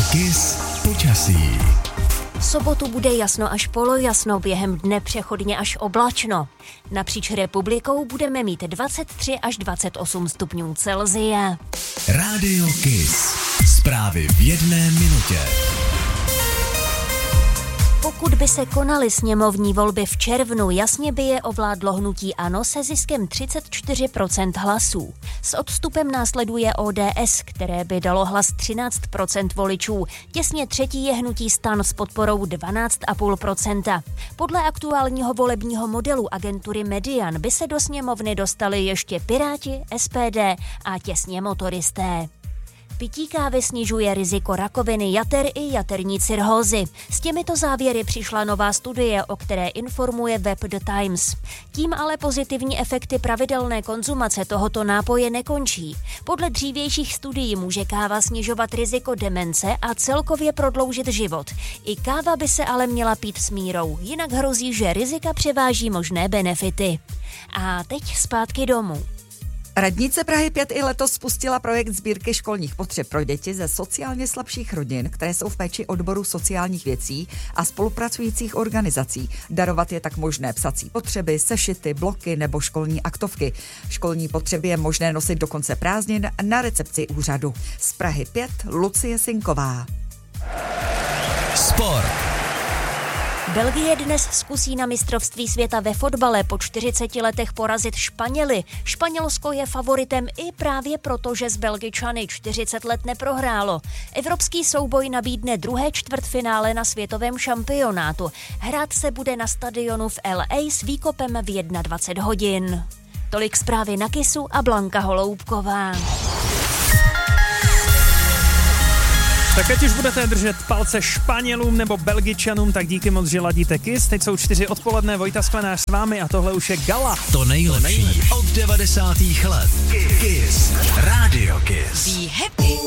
Kiss počasí. V sobotu bude jasno až polojasno, během dne přechodně až oblačno. Napříč republikou budeme mít 23 až 28 stupňů Celsia. Rádio Kiss. Zprávy v jedné minutě. Pokud by se konaly sněmovní volby v červnu, jasně by je ovládlo hnutí ANO se ziskem 34% hlasů. S odstupem následuje ODS, které by dalo hlas 13% voličů. Těsně třetí je hnutí STAN s podporou 12,5%. Podle aktuálního volebního modelu agentury Median by se do sněmovny dostali ještě Piráti, SPD a těsně Motoristé. Pití kávy snižuje riziko rakoviny jater i jaterní cirhózy. S těmito závěry přišla nová studie, o které informuje web The Times. Tím ale pozitivní efekty pravidelné konzumace tohoto nápoje nekončí. Podle dřívějších studií může káva snižovat riziko demence a celkově prodloužit život. I káva by se ale měla pít s mírou, jinak hrozí, že rizika převáží možné benefity. A teď zpátky domů. Radnice Prahy 5 i letos spustila projekt sbírky školních potřeb pro děti ze sociálně slabších rodin, které jsou v péči odboru sociálních věcí a spolupracujících organizací. Darovat je tak možné psací potřeby, sešity, bloky nebo školní aktovky. Školní potřeby je možné nosit do konce prázdnin na recepci úřadu. Z Prahy 5 Lucie Sinková. Sport. Belgie dnes zkusí na mistrovství světa ve fotbale po 40 letech porazit Španěly. Španělsko je favoritem i právě proto, že s Belgičany 40 let neprohrálo. Evropský souboj nabídne druhé čtvrtfinále na světovém šampionátu. Hrát se bude na stadionu v LA s výkopem v 21 hodin. Tolik zprávy na Kissu a Blanka Holoubková. Tak ať už budete držet palce Španělům nebo Belgičanům, tak díky moc, že ladíte Kiss. Teď jsou 4 odpoledne, Vojta Sklenář s vámi a tohle už je Gala. To nejlepší od 90. let. Kiss. Rádio Kiss. Be happy.